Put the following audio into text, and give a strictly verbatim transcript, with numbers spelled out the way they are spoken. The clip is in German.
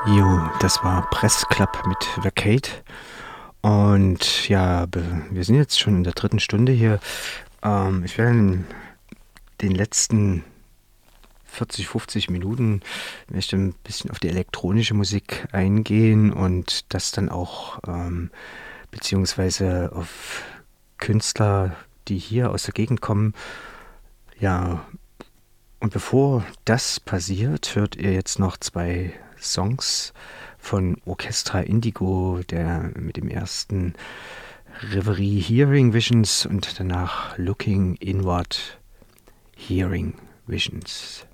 Jo, das war Press Club mit Vacate. Und ja, be- wir sind jetzt schon in der dritten Stunde hier. Ähm, ich werde in den letzten vierzig, fünfzig Minuten möchte ein bisschen auf die elektronische Musik eingehen und das dann auch ähm, beziehungsweise auf Künstler, die hier aus der Gegend kommen. Ja, und bevor das passiert, hört ihr jetzt noch zwei Songs von Orchestra Indigo, der mit dem ersten Reverie Hearing Visions und danach Looking Inward Hearing Visions.